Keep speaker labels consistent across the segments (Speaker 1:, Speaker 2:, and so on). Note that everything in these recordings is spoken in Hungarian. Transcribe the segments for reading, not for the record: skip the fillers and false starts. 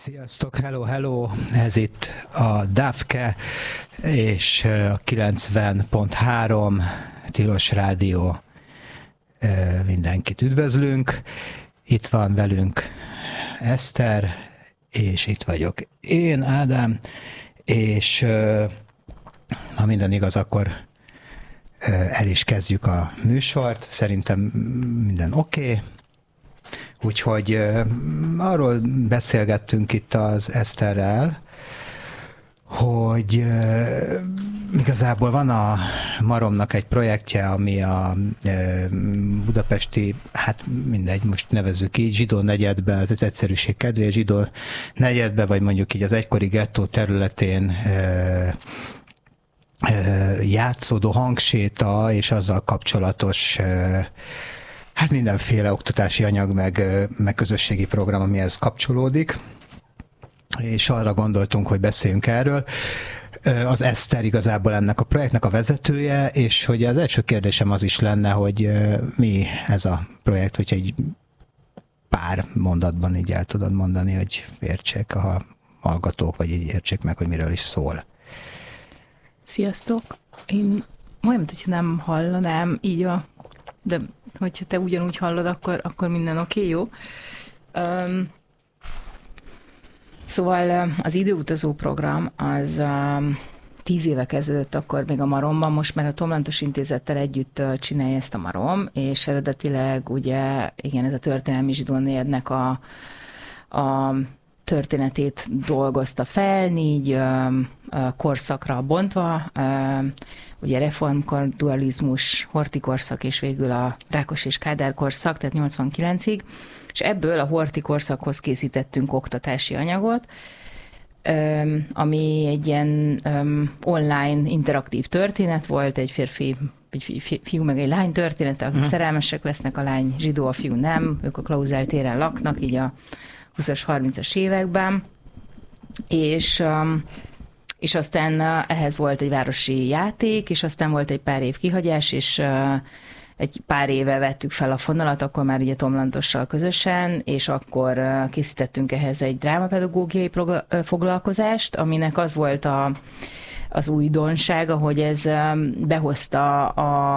Speaker 1: Sziasztok, hello, ez itt a DAFKE és a 90.3 Tilos Rádió. Mindenkit üdvözlünk. Itt van velünk Eszter, és itt vagyok én, Ádám, és ha minden igaz, akkor el is kezdjük a műsort. Szerintem minden oké. Úgyhogy arról beszélgettünk itt az Eszterrel, hogy igazából van a Maromnak egy projektje, ami a budapesti, hát mindegy, most nevezzük így, zsidó negyedben, az egyszerűség kedvéért zsidó negyedben, vagy mondjuk így az egykori gettó területén játszódó hangséta és azzal kapcsolatos hát mindenféle oktatási anyag, meg közösségi program, amihez kapcsolódik, és arra gondoltunk, hogy beszéljünk erről. Az Eszter igazából ennek a projektnek a vezetője, és hogy az első kérdésem az is lenne, hogy mi ez a projekt, hogyha egy pár mondatban így el tudod mondani, hogy értsék a hallgatók, vagy így értsék meg, hogy miről is szól.
Speaker 2: Sziasztok! Én majdnem, hogyha nem hallanám így de hogyha te ugyanúgy hallod, akkor minden oké, jó? Szóval az időutazó program az 10 éve kezdődött akkor még a Maromban, most már a Tomlantos Intézettel együtt csinálja ezt a Marom, és eredetileg ugye, igen, ez a történelmi zsidó negyednek a történetét dolgozta fel, 4 korszakra bontva, ugye reformkor, dualizmus, horthy korszak, és végül a Rákos és Kádár korszak, tehát 89-ig, és ebből a horthy korszakhoz készítettünk oktatási anyagot, ami egy ilyen online interaktív történet volt, egy fiú meg egy lány története, akik szerelmesek lesznek, a lány zsidó, a fiú nem, ők a Klauzál téren laknak, így a 20-as, 30-as években, és aztán ehhez volt egy városi játék, és aztán volt egy pár év kihagyás, és egy pár éve vettük fel a fonalat, akkor már ugye Tomlantossal közösen, és akkor készítettünk ehhez egy drámapedagógiai foglalkozást, aminek az volt az újdonsága, hogy ez behozta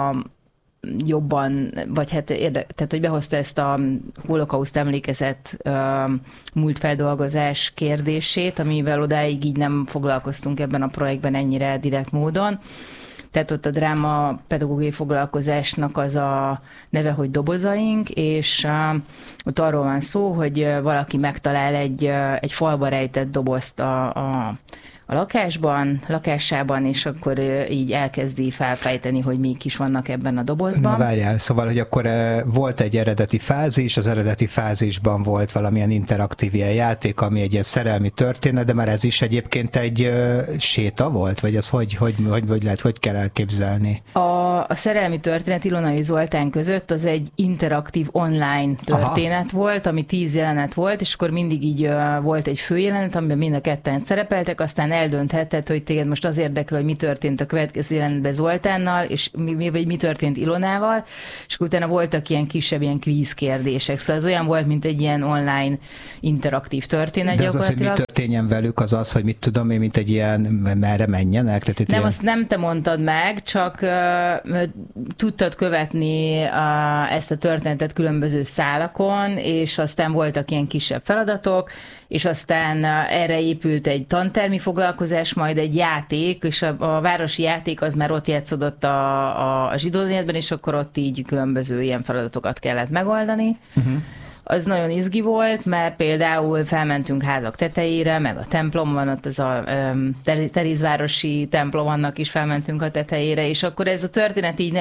Speaker 2: jobban, vagy hát tehát, hogy behozta ezt a holokauszt emlékezet múltfeldolgozás kérdését, amivel odáig így nem foglalkoztunk ebben a projektben ennyire direkt módon. Tehát ott a dráma pedagógiai foglalkozásnak az a neve, hogy Dobozaink, és ott arról van szó, hogy valaki megtalál egy falba rejtett dobozt a lakásában, és akkor így elkezdi felfejteni, hogy mik is vannak ebben a dobozban.
Speaker 1: Na várjál, szóval, hogy akkor volt egy eredeti fázis, az eredeti fázisban volt valamilyen interaktív ilyen játék, ami egy ilyen szerelmi történet, de már ez is egyébként egy séta volt? Vagy ez hogy lehet, hogy kell elképzelni?
Speaker 2: A szerelmi történet Ilonai Zoltán között az egy interaktív online történet volt, ami 10 jelenet volt, és akkor mindig így volt egy főjelenet, amiben mind a ketten szerepeltek, aztán eldöntheted, hogy téged most az érdekel, hogy mi történt a következő jelenetben Zoltánnal, és mi történt Ilonával, és akkor utána voltak ilyen kisebb ilyen kvíz kérdések. Szóval ez olyan volt, mint egy ilyen online interaktív történet.
Speaker 1: De az, hogy mi történjen velük, az, hogy mit tudom én, mint egy ilyen, merre menjenek? Tehát
Speaker 2: nem, ilyen... azt nem te mondtad meg, csak tudtad követni ezt a történetet különböző szálakon, és aztán voltak ilyen kisebb feladatok, és aztán erre épült egy tantermi foglalkozás, majd egy játék, és a városi játék az már ott játszódott a zsidó negyedben, és akkor ott így különböző ilyen feladatokat kellett megoldani. Az nagyon izgi volt, mert például felmentünk házak tetejére, meg a templom van, ott ez a Terézvárosi templom, annak is felmentünk a tetejére, és akkor ez a történet így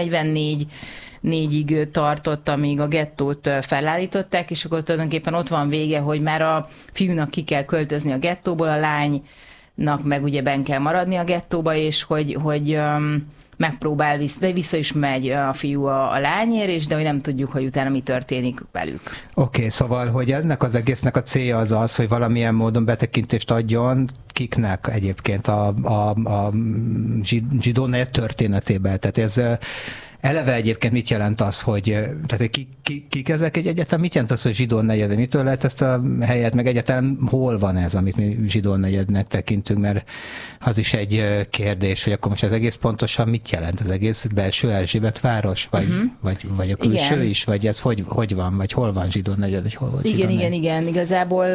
Speaker 2: 44-ig tartott, amíg a gettót felállították, és akkor tulajdonképpen ott van vége, hogy már a fiúnak ki kell költözni a gettóból, a lánynak meg ugye benn kell maradni a gettóba, és hogy megpróbál, vissza is megy a fiú a lányért, és de hogy nem tudjuk, hogy utána mi történik velük.
Speaker 1: Oké, szóval, hogy ennek az egésznek a célja az, hogy valamilyen módon betekintést adjon kiknek egyébként a zsidó negyed történetébe. Tehát eleve egyébként mit jelent az, hogy, tehát, hogy kik ezek egy egyetem, mit jelent az, hogy zsidó negyed, mitől lehet ezt a helyet, meg egyáltalán hol van ez, amit mi zsidó negyednek tekintünk, mert az is egy kérdés, hogy akkor most ez egész pontosan mit jelent, az egész belső Erzsébet város, vagy a külső igen. is, vagy ez hogy van, vagy hol van zsidó negyed, vagy hol volt zsidó negyed?
Speaker 2: Igen, igazából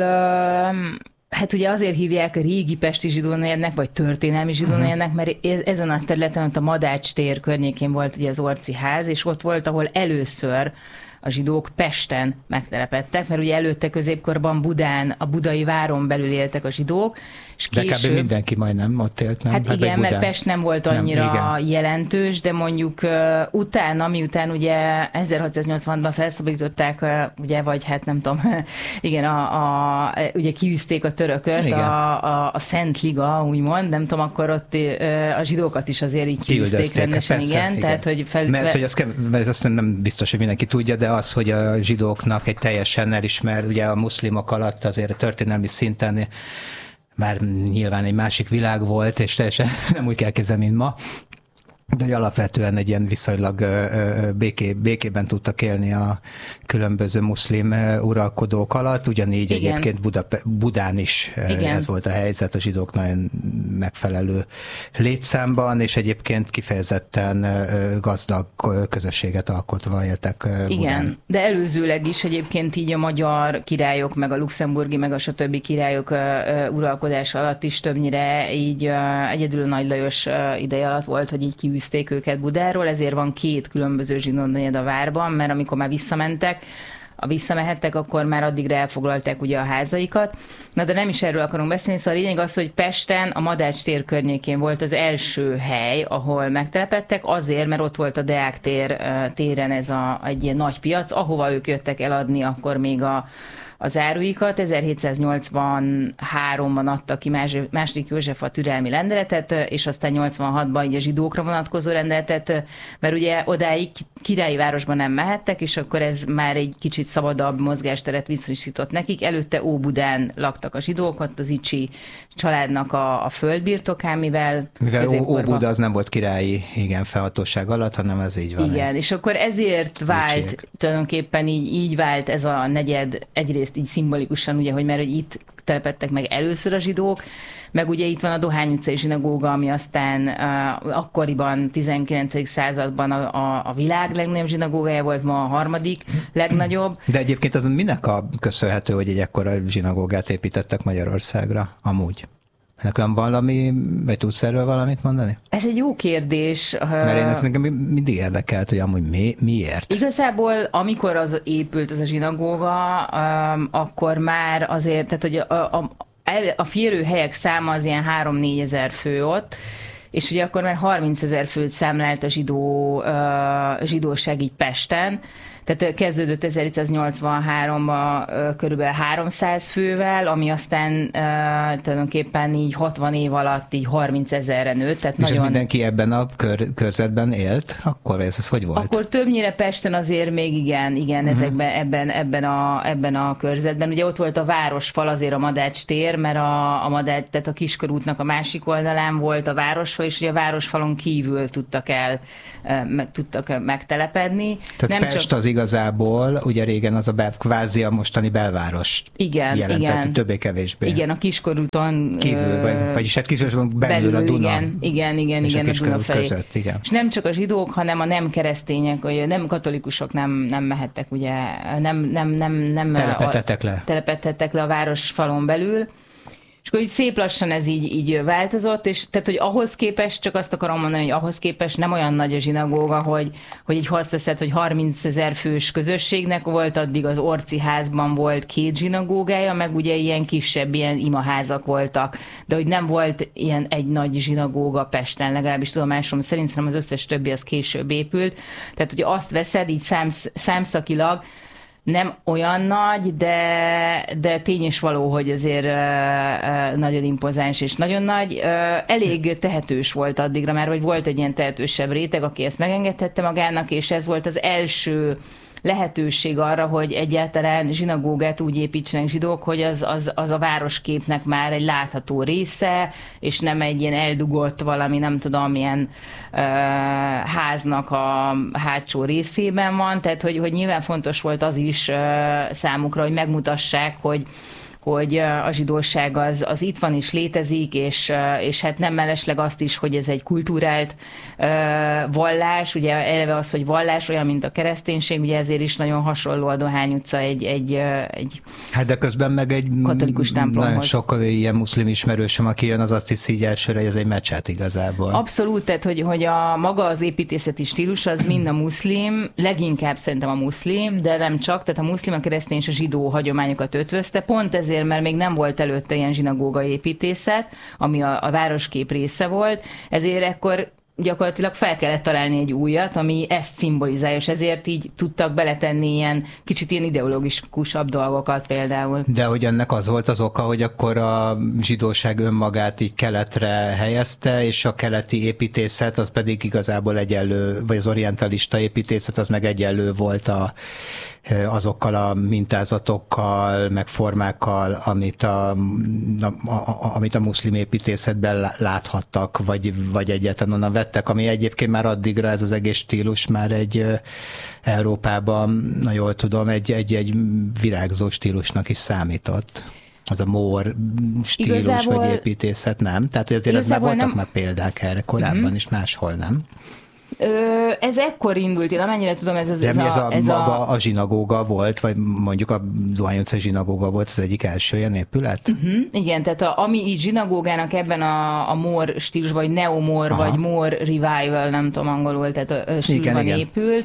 Speaker 2: hát ugye azért hívják a régi pesti zsidónegyednek, vagy történelmi zsidónegyednek, mert ezen a területen, ott a Madács tér környékén volt ugye az Orci ház, és ott volt, ahol először a zsidók Pesten megtelepedtek, mert ugye előtte középkorban Budán, a budai váron belül éltek a zsidók, és később...
Speaker 1: De kb. Mindenki majdnem ott élt, nem?
Speaker 2: Hát igen, mert Pest nem volt annyira jelentős, de mondjuk utána, miután ugye 1680-ban felszabadították, ugye, vagy hát nem tudom, igen, ugye kiűzték a törököt, a Szent Liga, úgymond, nem tudom, akkor ott a zsidókat is azért így kiűzték rendesen, persze, igen. Tehát, hogy
Speaker 1: mert azt nem biztos, hogy mindenki tudja, de az, hogy a zsidóknak egy teljesen elismert, ugye a muszlimok alatt azért a történelmi szinten már nyilván egy másik világ volt, és teljesen nem úgy kell képzelni, mint ma, de hogy alapvetően egy ilyen viszonylag békében tudtak élni a különböző muszlim uralkodók alatt, ugyanígy igen. Egyébként Budán is igen. Ez volt a helyzet, a zsidók nagyon megfelelő létszámban, és egyébként kifejezetten gazdag közösséget alkotva éltek Budán. Igen,
Speaker 2: de előzőleg is egyébként így a magyar királyok, meg a luxemburgi, meg a stb. Királyok uralkodása alatt is többnyire így egyedül Nagy Lajos ideje alatt volt, hogy így kiűzték őket Budáról, ezért van két különböző zsidónegyed a várban, mert amikor már visszamehettek, akkor már addigra elfoglalták ugye a házaikat. Na de nem is erről akarunk beszélni, szóval a lényeg az, hogy Pesten a Madács tér környékén volt az első hely, ahol megtelepedtek, azért, mert ott volt a Deák téren ez egy ilyen nagy piac, ahova ők jöttek eladni akkor még az áruikat. 1783-ban adta ki második József a türelmi rendeletet, és aztán 86-ban így a zsidókra vonatkozó rendeletet, mert ugye odáig királyi városban nem mehettek, és akkor ez már egy kicsit szabadabb mozgásteret biztosított nekik. Előtte Óbudán laktak a zsidók, ott az Icsi családnak a földbirtokán, mivel
Speaker 1: Óbuda az nem volt királyi felhatóság alatt, hanem ez így van.
Speaker 2: Igen, és akkor ezért vált, tulajdonképpen így vált ez a negyed egyrészt így szimbolikusan, ugye, hogy mert hogy itt telepedtek meg először a zsidók, meg ugye itt van a Dohány utcai zsinagóga, ami aztán akkoriban, 19. században a világ legnagyobb zsinagógája volt, ma a harmadik legnagyobb.
Speaker 1: De egyébként az minek köszönhető, hogy egy ekkora zsinagógát építettek Magyarországra amúgy? Ennek nem valami, vagy tudsz erről valamit mondani?
Speaker 2: Ez egy jó kérdés.
Speaker 1: Mert én ezt nekem mindig érdekelt, hogy amúgy miért?
Speaker 2: Igazából, amikor az épült az a zsinagóga, akkor már azért, tehát hogy a férőhelyek száma az ilyen 3-4 ezer fő ott, és ugye akkor már 30 000 főt számlált a zsidóság így Pesten, tehát kezdődött 1783-ban körülbelül 300 fővel, ami aztán tulajdonképpen így 60 év alatt így 30 000-re nőtt. Tehát
Speaker 1: és nagyon... mindenki ebben a körzetben élt? Akkor ez hogy volt?
Speaker 2: Akkor többnyire Pesten azért még igen, ebben a körzetben. Ugye ott volt a városfal, azért a Madács tér, mert a Madács, tehát a Kiskörútnak a másik oldalán volt a városfal, és ugye a városfalon kívül tudtak megtelepedni.
Speaker 1: Tehát nem Pest csak... az igazából, ugye régen az kvázi a mostani belváros jelentett, többé-kevésbé.
Speaker 2: Igen, a Kiskörúton
Speaker 1: kívül, vagyis hát Kiskörúton belül a Duna.
Speaker 2: Igen,
Speaker 1: és
Speaker 2: a Duna felé.
Speaker 1: Között, igen.
Speaker 2: És nem csak a zsidók, hanem a nem keresztények, vagy nem katolikusok nem mehettek, ugye, nem telepedhettek le a városfalon belül. És akkor így szép lassan ez így változott, és tehát, hogy ahhoz képest, csak azt akarom mondani, hogy ahhoz képest nem olyan nagy a zsinagóga, hogy így azt veszed, hogy 30 000 fős közösségnek volt, addig az Orci házban volt 2 zsinagógája, meg ugye ilyen kisebb, ilyen imaházak voltak, de hogy nem volt ilyen egy nagy zsinagóga Pesten, legalábbis tudomásom szerint, szerintem az összes többi az később épült. Tehát, hogy azt veszed így számszakilag, nem olyan nagy, de tény és való, hogy azért nagyon impozáns és nagyon nagy. Elég tehetős volt addigra már, vagy volt egy ilyen tehetősebb réteg, aki ezt megengedhette magának, és ez volt az első lehetőség arra, hogy egyáltalán zsinagógát úgy építsenek zsidók, hogy az a városképnek már egy látható része, és nem egy ilyen eldugott valami, nem tudom, milyen háznak a hátsó részében van, tehát hogy nyilván fontos volt az is számukra, hogy megmutassák, hogy a zsidóság az itt van és létezik, és hát nem mellesleg azt is, hogy ez egy kultúrált vallás, ugye eleve az, hogy vallás, olyan, mint a kereszténység, ugye ezért is nagyon hasonló a Dohány utca egy
Speaker 1: hát de közben meg egy
Speaker 2: katolikus templomhoz.
Speaker 1: Nagyon sok ilyen muszlim ismerősöm, aki jön, az azt hiszi így elsőre, hogy ez egy mecset igazából.
Speaker 2: Abszolút, tehát hogy a maga az építészeti stílus az mind a muszlim, leginkább szerintem a muszlim, de nem csak, tehát a muszlim, a keresztény és a zsidó hagyományokat ötvözte, pont ezért, mert még nem volt előtte ilyen zsinagóga építészet, ami a városkép része volt, ezért ekkor gyakorlatilag fel kellett találni egy újat, ami ezt szimbolizálja, és ezért így tudtak beletenni ilyen kicsit ilyen ideológikusabb dolgokat például.
Speaker 1: De hogy ennek az volt az oka, hogy akkor a zsidóság önmagát így keletre helyezte, és a keleti építészet az pedig igazából egyenlő, vagy az orientalista építészet az meg egyenlő volt azokkal a mintázatokkal, meg formákkal, amit a muszlim építészetben láthattak, vagy egyáltalán onnan vettek, ami egyébként már addigra ez az egész stílus már egy Európában, na jól tudom, egy virágzó stílusnak is számított. Az a mór stílus, igazából, vagy építészet, nem? Tehát hogy azért már voltak már példák erre korábban is, máshol nem.
Speaker 2: Ez ekkor indult, én amennyire tudom,
Speaker 1: a zsinagóga volt, vagy mondjuk a Dohány utca zsinagóga volt az egyik első ilyen épület?
Speaker 2: Igen, tehát ami így zsinagógának ebben a mór stílus, vagy neomór, vagy mór revival, nem tudom angolul, tehát a stílusban épült.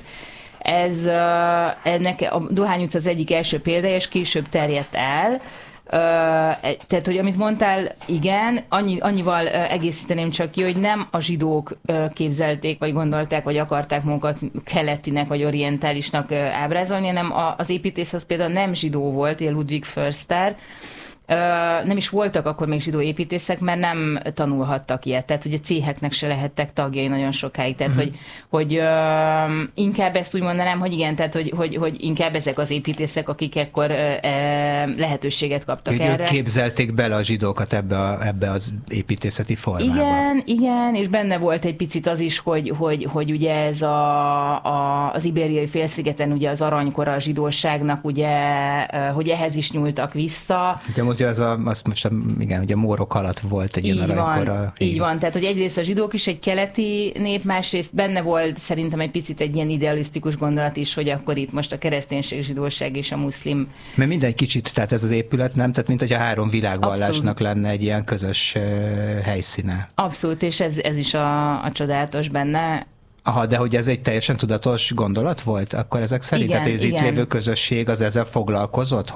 Speaker 2: Ennek a Dohány utca az egyik első példája, és később terjedt el. Tehát, hogy amit mondtál, igen, annyival egészíteném csak ki, hogy nem a zsidók képzelték, vagy gondolták, vagy akarták magukat keletinek, vagy orientálisnak ábrázolni, hanem az építész az például nem zsidó volt, ugye Ludwig Förster, nem is voltak akkor még zsidó építészek, mert nem tanulhattak ilyet, tehát hogy a céheknek se lehettek tagjai nagyon sokáig, tehát hogy inkább ezt úgy mondanám, hogy igen, tehát hogy inkább ezek az építészek, akik ekkor lehetőséget kaptak erre.
Speaker 1: Ők képzelték bele a zsidókat ebbe az építészeti formába.
Speaker 2: Igen, és benne volt egy picit az is, hogy ugye ez az Ibériai félszigeten ugye az aranykora a zsidóságnak, ugye, hogy ehhez is nyúltak vissza.
Speaker 1: Ugye igen, ugye a mórok alatt volt egy ilyen aranykora.
Speaker 2: Így van, tehát hogy egyrészt a zsidók is egy keleti nép, másrészt benne volt szerintem egy picit egy ilyen idealisztikus gondolat is, hogy akkor itt most a kereszténység, zsidóság és a muszlim.
Speaker 1: Mert minden kicsit, tehát ez az épület nem, tehát mint hogy a három világvallásnak lenne egy ilyen közös helyszíne.
Speaker 2: Abszolút, és ez is a csodálatos benne.
Speaker 1: Aha, de hogy ez egy teljesen tudatos gondolat volt? Akkor ezek szerint?
Speaker 2: Igen,
Speaker 1: tehát az itt lévő közösség az ezzel foglalkozott,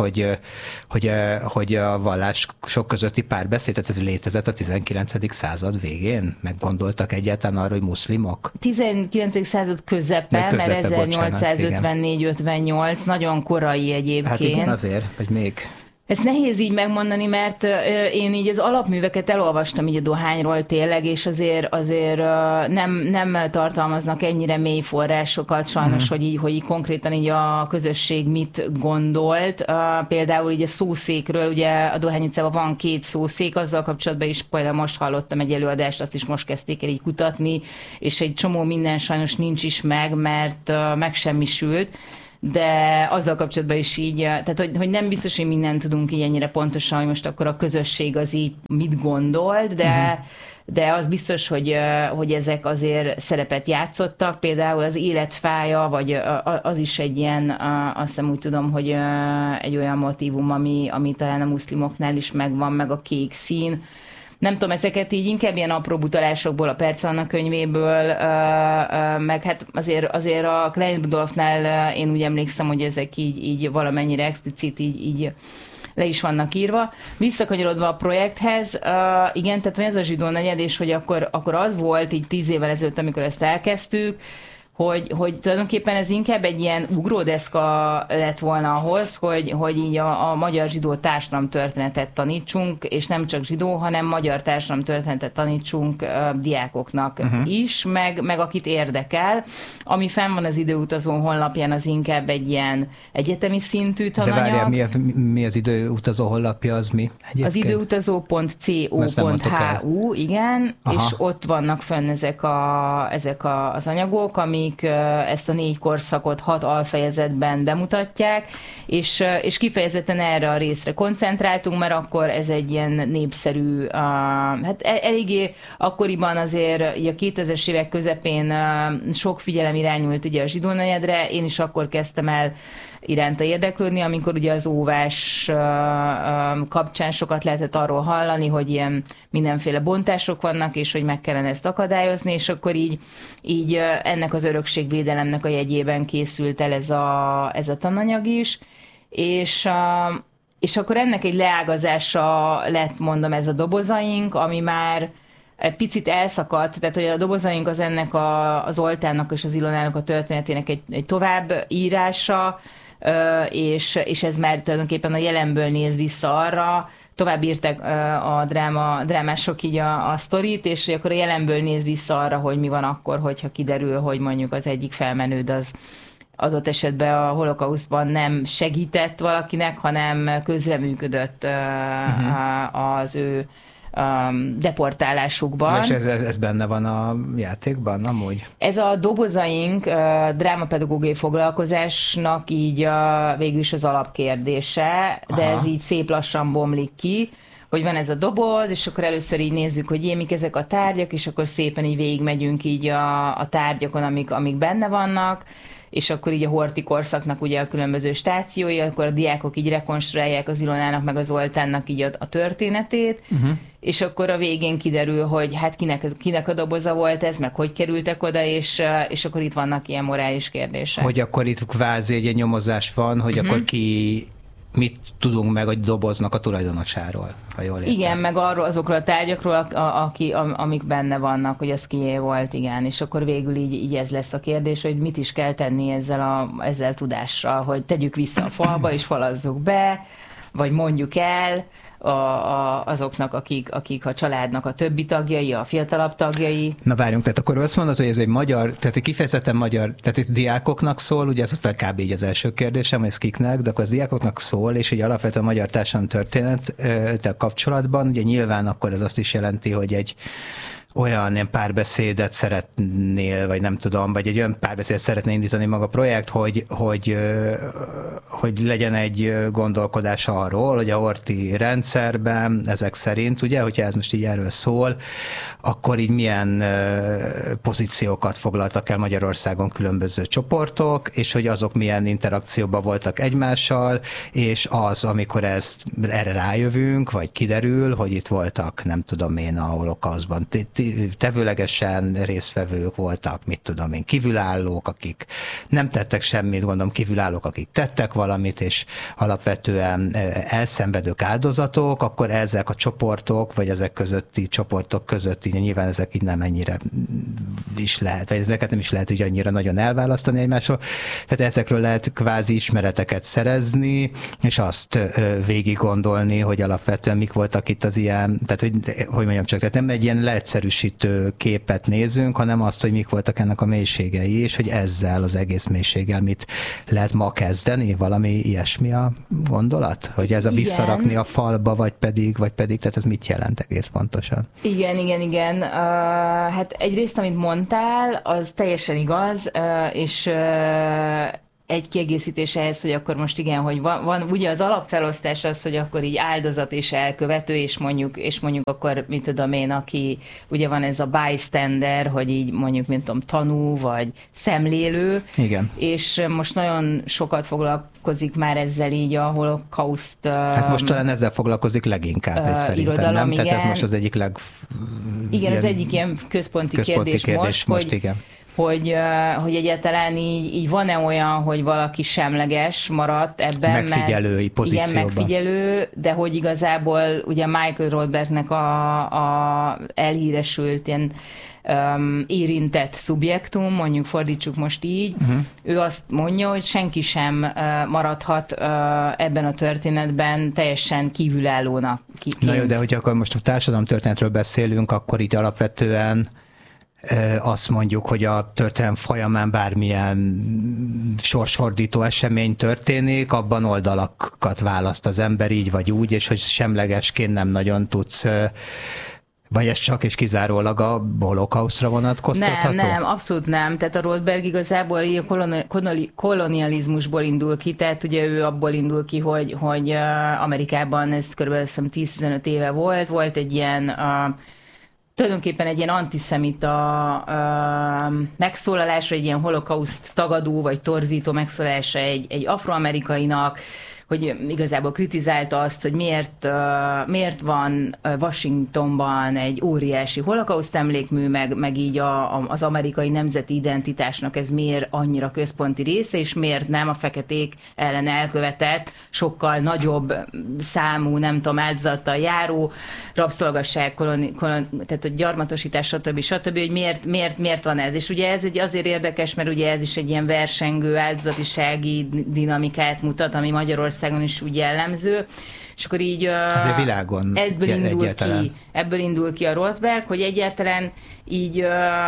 Speaker 1: hogy a vallások közötti párbeszéd, tehát ez létezett a 19. század végén? Meggondoltak egyáltalán arra, hogy muszlimok?
Speaker 2: 19. század közepe, mert 1854-58, nagyon korai egyébként.
Speaker 1: Hát igen, azért, vagy még...
Speaker 2: Ezt nehéz így megmondani, mert én így az alapműveket elolvastam így a Dohányról tényleg, és azért nem tartalmaznak ennyire mély forrásokat, sajnos, hogy így konkrétan így a közösség mit gondolt. Például így a szószékről, ugye a Dohány utcában van 2 szószék, azzal kapcsolatban is például most hallottam egy előadást, azt is most kezdték el így kutatni, és egy csomó minden sajnos nincs is meg, mert megsemmisült. De azzal kapcsolatban is így, tehát hogy nem biztos, hogy mindent tudunk így ennyire pontosan, hogy most akkor a közösség az így mit gondolt, de az biztos, hogy ezek azért szerepet játszottak, például az életfája, vagy az is egy ilyen, azt hiszem úgy tudom, hogy egy olyan motívum, ami talán a muszlimoknál is megvan, meg a kék szín. Nem tudom, ezeket így inkább ilyen apró utalásokból, a Perc könyvéből, meg hát azért a Klein Rudolfnál én úgy emlékszem, hogy ezek így valamennyire explicit így le is vannak írva. Visszakanyarodva a projekthez, igen, tehát van ez a zsidó negyed, és hogy akkor az volt így 10 évvel ezelőtt, amikor ezt elkezdtük, hogy tulajdonképpen ez inkább egy ilyen ugródeszka lett volna ahhoz, hogy így a magyar zsidó társadalomtörténetet tanítsunk, és nem csak zsidó, hanem magyar társadalomtörténetet tanítsunk diákoknak is, meg akit érdekel. Ami fenn van az Időutazó honlapján, az inkább egy ilyen egyetemi szintű tananyag.
Speaker 1: De várjál, mi az Időutazó honlapja, az mi egyébként?
Speaker 2: Az időutazó.co.hu, igen,
Speaker 1: aha,
Speaker 2: és ott vannak fönn ezek az anyagok, amik ezt a 4 korszakot 6 alfejezetben bemutatják, és kifejezetten erre a részre koncentráltunk, mert akkor ez egy ilyen népszerű, hát eléggé akkoriban azért a 2000-es évek közepén sok figyelem irányult ugye a zsidó negyedre, én is akkor kezdtem el iránta érdeklődni, amikor ugye az óvás kapcsán sokat lehetett arról hallani, hogy ilyen mindenféle bontások vannak, és hogy meg kellene ezt akadályozni, és akkor így ennek az örökségvédelemnek a jegyében készült el ez a tananyag is, és akkor ennek egy leágazása lett, mondom, ez a dobozaink, ami már egy picit elszakadt, tehát hogy a dobozaink az ennek az Zoltánnak és az Ilonának a történetének egy tovább írása, és ez már tulajdonképpen a jelenből néz vissza arra, tovább írták a drámások így a sztorit, és akkor a jelenből néz vissza arra, hogy mi van akkor, hogyha kiderül, hogy mondjuk az egyik felmenőd az adott esetben a holokausztban nem segített valakinek, hanem közreműködött az ő deportálásukban.
Speaker 1: És ez benne van a játékban, amúgy?
Speaker 2: Ez a dobozaink drámapedagógiai foglalkozásnak így végül is az alapkérdése, de ez így szép lassan bomlik ki, hogy van ez a doboz, és akkor először így nézzük, hogy mik ezek a tárgyak, és akkor szépen így végigmegyünk így a tárgyakon, amik benne vannak, és akkor így a Horthy korszaknak ugye a különböző stációi, akkor a diákok így rekonstruálják az Ilonának meg az Zoltánnak így a történetét, és akkor a végén kiderül, hogy hát kinek a doboza volt ez, meg hogy kerültek oda, és akkor itt vannak ilyen morális kérdések.
Speaker 1: Hogy akkor itt kvázi egy nyomozás van, hogy akkor mit tudunk meg a doboznak a tulajdonosáról, ha jól értem.
Speaker 2: Igen, meg azokról a tárgyakról, amik benne vannak, hogy az kié volt, igen, és akkor végül így ez lesz a kérdés, hogy mit is kell tenni ezzel tudással, hogy tegyük vissza a falba, és falazzuk be, vagy mondjuk el azoknak, akik a családnak a többi tagjai, a fiatalabb tagjai.
Speaker 1: Na várjunk, tehát akkor azt mondod, hogy ez egy magyar, tehát kifejezetten magyar, tehát itt diákoknak szól, ugye ez kb. Így az első kérdésem, ez kiknek, de akkor az diákoknak szól, és egy alapvetően a magyar társadalom történettel kapcsolatban, ugye nyilván akkor ez azt is jelenti, hogy egy olyan ilyen párbeszédet szeretnél, vagy nem tudom, vagy egy olyan párbeszédet szeretné indítani maga a projekt, hogy legyen egy gondolkodás arról, hogy a Horthy rendszerben ezek szerint, ugye, hogyha ez most így erről szól, akkor így milyen pozíciókat foglaltak el Magyarországon különböző csoportok, és hogy azok milyen interakcióban voltak egymással, és az, amikor erre rájövünk, vagy kiderül, hogy itt voltak, nem tudom én, a holokauszban tevőlegesen résztvevők voltak, mit tudom én, kívülállók, akik nem tettek semmit, gondolom kívülállók, akik tettek valamit, és alapvetően elszenvedők áldozatok, akkor ezek a csoportok, vagy ezek közötti csoportok között nyilván ezek így nem ennyire is lehet, vagy ezeket nem is lehet úgy annyira nagyon elválasztani egymásról. Tehát ezekről lehet kvázi ismereteket szerezni, és azt végig gondolni, hogy alapvetően mik voltak itt az ilyen, tehát hogy mondjam csak, tehát nem egy ilyen leegyszerűsítő képet nézünk, hanem azt, hogy mik voltak ennek a mélységei, és hogy ezzel az egész mélységgel mit lehet ma kezdeni, valami ilyesmi a gondolat? Hogy ez a visszarakni a falba, vagy pedig, tehát ez mit jelent egész pontosan?
Speaker 2: Igen. Hát egyrészt, amit mondtál, az teljesen igaz, és egy kiegészítés ehhez, hogy akkor most igen, hogy van ugye az alapfelosztás az, hogy akkor így áldozat és elkövető, és mondjuk akkor, mit tudom én, aki ugye van ez a bystander, hogy így mondjuk, mint tudom, tanú, vagy szemlélő.
Speaker 1: Igen.
Speaker 2: És most nagyon sokat foglalkozik már ezzel így a holokauszt
Speaker 1: hát most talán ezzel foglalkozik leginkább, szerintem, irodalom, nem? Igen. Tehát ez most az egyik
Speaker 2: igen, az egyik ilyen központi kérdés most,
Speaker 1: igen.
Speaker 2: hogy egyáltalán így van-e olyan, hogy valaki semleges maradt ebben.
Speaker 1: Megfigyelői pozícióban.
Speaker 2: Igen, megfigyelő, de hogy igazából ugye Michael Rothbergnek a elhíresült ilyen érintett szubjektum, mondjuk fordítsuk most így, ő azt mondja, hogy senki sem maradhat ebben a történetben teljesen kívülállónak.
Speaker 1: Na jó, de hogy akkor most a társadalomtörténetről beszélünk, akkor így alapvetően azt mondjuk, hogy a történelem folyamán bármilyen sorsfordító esemény történik, abban oldalakat választ az ember így vagy úgy, és hogy semlegesként nem nagyon tudsz, vagy ez csak és kizárólag a holokausztra vonatkoztatható?
Speaker 2: Nem, abszolút nem. Tehát a Rothberg igazából a kolonializmusból indul ki, tehát ugye ő abból indul ki, hogy Amerikában ez kb. 10-15 éve volt egy ilyen tulajdonképpen egy ilyen antiszemita megszólalás, vagy egy ilyen holokauszt tagadó, vagy torzító megszólalása egy afroamerikainak, hogy igazából kritizálta azt, hogy miért van Washingtonban egy óriási holokauszt emlékmű, meg így az amerikai nemzeti identitásnak ez miért annyira központi része, és miért nem a feketék ellen elkövetett, sokkal nagyobb számú, nem tudom, áldozattal járó rabszolgasság, tehát a gyarmatosítás, stb., hogy miért van ez. És ugye ez azért érdekes, mert ugye ez is egy ilyen versengő áldozatisági dinamikát mutat, ami Magyarországon is úgy jellemző, és akkor így
Speaker 1: a világon
Speaker 2: ebből indul ki a Rothberg, hogy egyáltalán így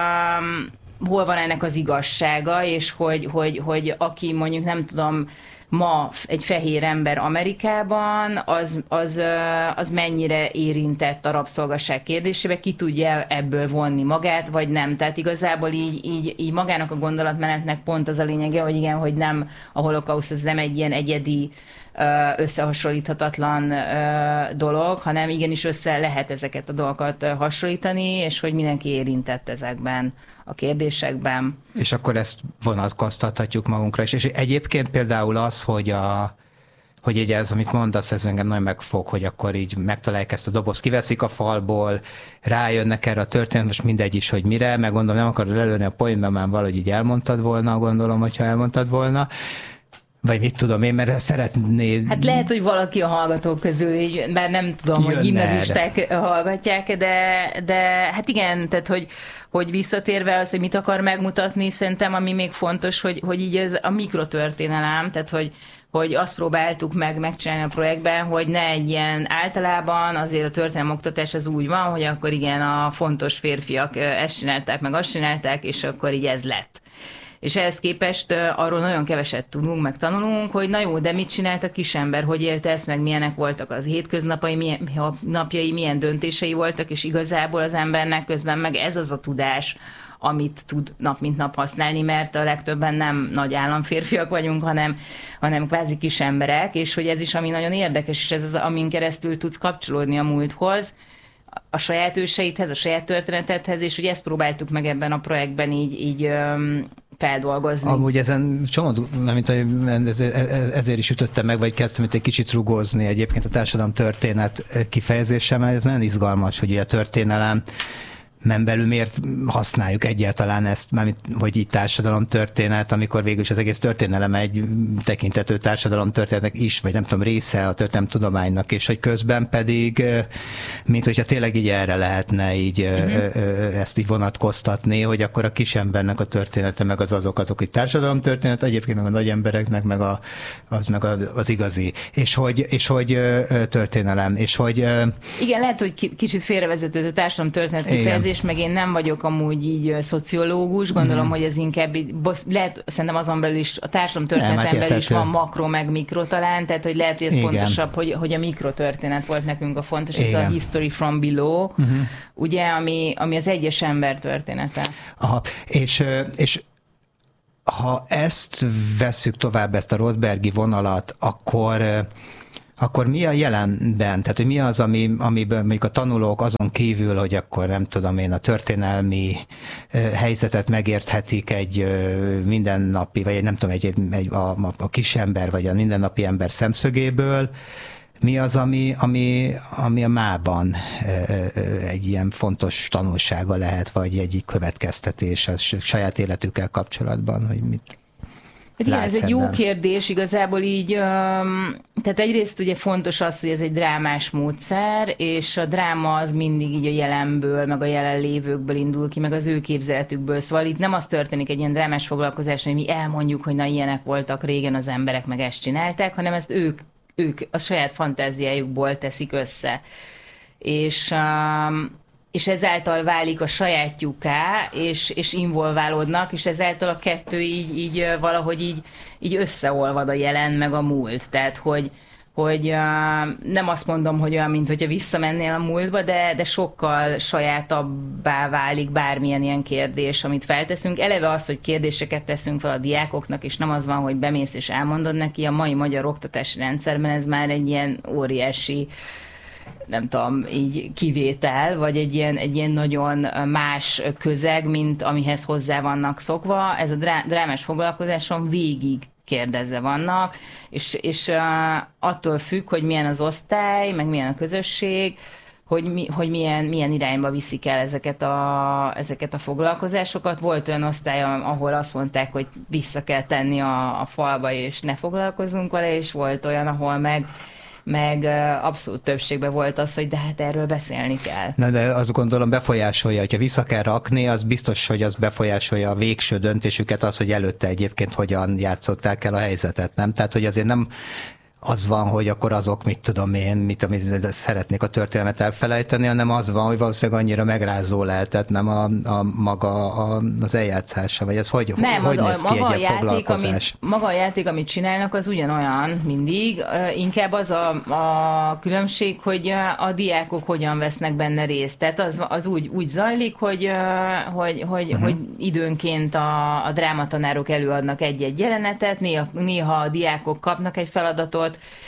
Speaker 2: hol van ennek az igazsága, és hogy aki mondjuk nem tudom, ma egy fehér ember Amerikában, az mennyire érintett a rabszolgasság kérdésébe, ki tudja ebből vonni magát, vagy nem. Tehát igazából így magának a gondolatmenetnek pont az a lényege, hogy igen, hogy nem a holokauszt, ez nem egy ilyen egyedi, összehasonlíthatatlan dolog, hanem igenis össze lehet ezeket a dolgokat hasonlítani, és hogy mindenki érintett ezekben a kérdésekben.
Speaker 1: És akkor ezt vonatkoztathatjuk magunkra is. És egyébként például az, hogy így ez, amit mondasz, ez engem nagyon megfog, hogy akkor így megtalálják ezt a dobozt, kiveszik a falból, rájönnek erre a történet, most mindegy is, hogy mire, meg gondolom, nem akarod lelőni a poénba, már valahogy így elmondtad volna, gondolom, hogyha elmondtad volna. Vagy mit tudom én, mert szeretnéd...
Speaker 2: Hát lehet, hogy valaki a hallgatók közül, így, bár nem tudom, hogy gimnazisták hallgatják, de hát igen, tehát hogy visszatérve az, hogy mit akar megmutatni, szerintem ami még fontos, hogy így ez a mikrotörténelem, tehát hogy azt próbáltuk megcsinálni a projektben, hogy ne egy ilyen általában azért a történelem oktatás az úgy van, hogy akkor igen, a fontos férfiak ezt csinálták, meg azt csinálták, és akkor így ez lett. És ehhez képest arról nagyon keveset tudunk, meg tanulunk, hogy na jó, de mit csinált a kisember, hogy élte ezt, meg milyenek voltak az hétköznapjai, napjai, milyen döntései voltak, és igazából az embernek közben meg ez az a tudás, amit tud nap mint nap használni, mert a legtöbben nem nagy államférfiak vagyunk, hanem kvázi kisemberek, és hogy ez is ami nagyon érdekes, és ez az, amin keresztül tudsz kapcsolódni a múlthoz, a saját őseidhez, a saját történetedhez, és ugye ezt próbáltuk meg ebben a projektben így feldolgozni.
Speaker 1: Amúgy ezen csomó, ezért is ütöttem meg, vagy kezdtem itt egy kicsit rugózni egyébként a társadalomtörténet kifejezéssel, mert ez nagyon izgalmas, hogy a történelem belül miért használjuk egyáltalán ezt, hogy így társadalomtörténet, amikor végül is az egész történelem egy tekintető társadalomtörténetnek is, vagy nem tudom, része a történelemtudománynak, és hogy közben pedig, mint hogyha tényleg így erre lehetne így ezt így vonatkoztatni, hogy akkor a kisembernek a története, meg azok, hogy társadalomtörténet, egyébként meg a nagy embereknek, meg az igazi. És hogy történelem, és hogy...
Speaker 2: Igen, lehet, hogy kicsit félrevezető a társadalomtörténet kifejezés, meg én nem vagyok amúgy így szociológus, gondolom, hogy ez inkább, lehet, szerintem azon belül is, a társadalomtörténeten belül is van makro, meg mikro talán, tehát hogy lehet, hogy ez pontosabb, hogy a mikrotörténet volt nekünk a fontos, ez a history from below, ugye, ami az egyes ember története.
Speaker 1: Aha, és ha ezt vesszük tovább, ezt a Rothbergi vonalat, akkor mi a jelenben? Tehát, hogy mi az, amiben mondjuk a tanulók azon kívül, hogy akkor nem tudom én, a történelmi helyzetet megérthetik egy mindennapi, vagy nem tudom, a kisember, vagy a mindennapi ember szemszögéből, Mi az, ami a mában egy ilyen fontos tanulsága lehet, vagy egy következtetés a saját életükkel kapcsolatban, hogy mit
Speaker 2: igen, ez egy jó kérdés, igazából így, tehát egyrészt ugye fontos az, hogy ez egy drámás módszer, és a dráma az mindig így a jelenből, meg a jelenlévőkből indul ki, meg az ő képzeletükből, szóval itt nem az történik egy ilyen drámás foglalkozás, hogy mi elmondjuk, hogy na ilyenek voltak régen az emberek, meg ezt csinálták, hanem ezt ők a saját fantáziájukból teszik össze. És ezáltal válik a sajátjuká, és involválódnak, és ezáltal a kettő így valahogy így összeolvad a jelen meg a múlt. Tehát, hogy nem azt mondom, hogy olyan, mint hogyha visszamennél a múltba, de sokkal sajátabbá válik bármilyen ilyen kérdés, amit felteszünk. Eleve az, hogy kérdéseket teszünk fel a diákoknak, és nem az van, hogy bemész és elmondod neki, a mai magyar oktatási rendszerben ez már egy ilyen óriási, nem tudom, így kivétel, vagy egy ilyen nagyon más közeg, mint amihez hozzá vannak szokva. Ez a drámás foglalkozáson végig kérdezve vannak, és attól függ, hogy milyen az osztály, meg milyen a közösség, hogy milyen irányba viszik el ezeket a foglalkozásokat. Volt olyan osztály, ahol azt mondták, hogy vissza kell tenni a falba, és ne foglalkozunk vele, és volt olyan, ahol meg abszolút többségben volt az, hogy de hát erről beszélni kell.
Speaker 1: Na, de azt gondolom befolyásolja, hogyha vissza kell rakni, az biztos, hogy az befolyásolja a végső döntésüket, az, hogy előtte egyébként hogyan játszották el a helyzetet, nem? Tehát, hogy azért nem az van, hogy akkor azok, mit tudom én, amit szeretnék a történelmet elfelejteni, hanem az van, hogy valószínűleg annyira megrázó lehetett, nem az eljátszása, vagy ez hogy néz ki egy ilyen foglalkozás?
Speaker 2: Maga a játék, amit csinálnak, az ugyanolyan mindig, inkább az a különbség, hogy a diákok hogyan vesznek benne részt. Tehát az úgy zajlik, hogy időnként a drámatanárok előadnak egy-egy jelenetet, néha a diákok kapnak egy feladatot,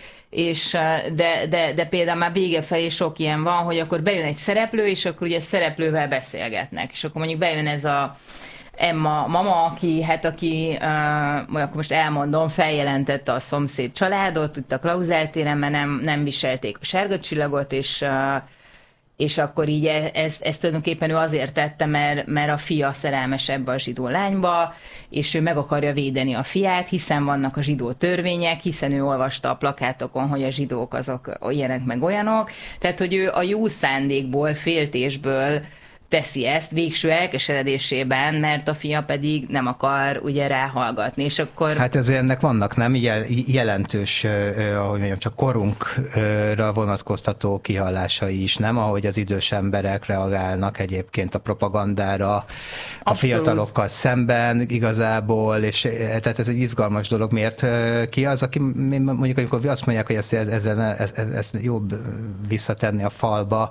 Speaker 2: de például már vége felé sok ilyen van, hogy akkor bejön egy szereplő, és akkor ugye szereplővel beszélgetnek. És akkor mondjuk bejön ez a Emma mama, aki akkor most elmondom, feljelentette a szomszéd családot, itt a Klauzál téren, mert nem viselték a sárga csillagot, és akkor így ezt tulajdonképpen ő azért tette, mert a fia szerelmes ebbe a zsidó lányba, és ő meg akarja védeni a fiát, hiszen vannak a zsidó törvények, hiszen ő olvasta a plakátokon, hogy a zsidók azok ilyenek meg olyanok. Tehát, hogy ő a jó szándékból, féltésből teszi ezt végső elkeseredésében, mert a fia pedig nem akar ugye ráhallgatni, és akkor...
Speaker 1: Hát ezért ennek vannak nem jelentős, ahogy mondjam, csak korunkra vonatkoztató kihallásai is, nem? Ahogy az idős emberek reagálnak egyébként a propagandára, a
Speaker 2: Abszolút.
Speaker 1: Fiatalokkal szemben igazából, és tehát ez egy izgalmas dolog. Miért ki az, aki mondjuk, amikor azt mondják, hogy ezt jobb visszatenni a falba,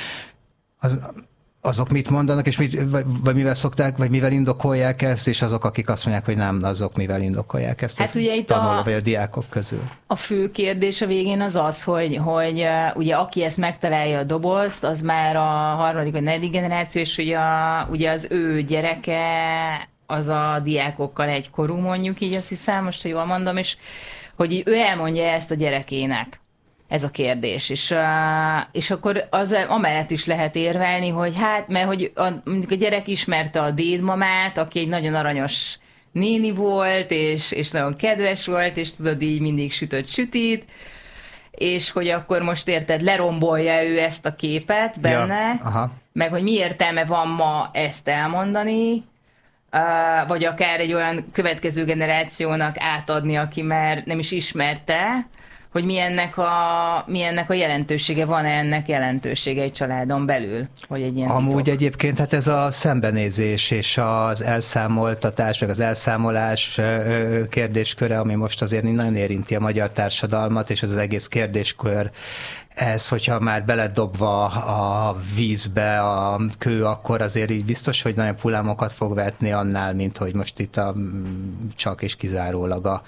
Speaker 1: azok mit mondanak, és vagy mivel szokták, vagy mivel indokolják ezt, és azok, akik azt mondják, hogy nem, azok mivel indokolják ezt,
Speaker 2: hát ugye itt
Speaker 1: vagy a diákok közül?
Speaker 2: A fő kérdés a végén az, hogy ugye aki ezt megtalálja a dobozt, az már a harmadik vagy negyedik generáció, és ugye az ő gyereke az a diákokkal egykorú, mondjuk így, azt hiszem, most, ha jól mondom, és hogy ő elmondja ezt a gyerekének. Ez a kérdés. És akkor amellett is lehet érvelni, hogy hát, mert hogy mondjuk a gyerek ismerte a dédmamát, aki egy nagyon aranyos néni volt, és nagyon kedves volt, és tudod, így mindig sütött sütit, és hogy akkor most érted, lerombolja ő ezt a képet benne, meg hogy mi értelme van ma ezt elmondani, vagy akár egy olyan következő generációnak átadni, aki már nem is ismerte, hogy mi ennek a jelentősége, van-e ennek jelentősége egy családon belül? Hogy egy ilyen
Speaker 1: amúgy
Speaker 2: titok.
Speaker 1: Egyébként hát ez a szembenézés és az elszámoltatás, meg az elszámolás kérdésköre, ami most azért nagyon érinti a magyar társadalmat, és ez az egész kérdéskör, ez, hogyha már beledobva a vízbe a kő, akkor azért így biztos, hogy nagyon hullámokat fog vetni annál, mint hogy most itt csak és kizárólag a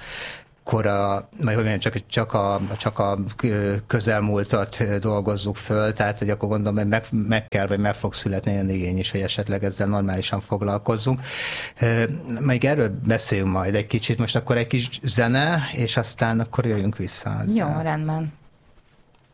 Speaker 1: csak a közelmúltat dolgozzuk föl, tehát hogy akkor gondolom, hogy meg fog születni olyan igény is, hogy esetleg ezzel normálisan foglalkozzunk. Még erről beszéljünk majd egy kicsit, most akkor egy kis zene, és aztán akkor jöjjünk vissza.
Speaker 2: Jó, rendben.